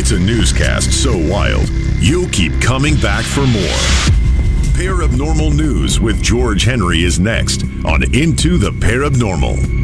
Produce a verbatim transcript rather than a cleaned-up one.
It's a newscast so wild, you'll keep coming back for more. Paranormal News with George Henry is next on Into the Paranormal.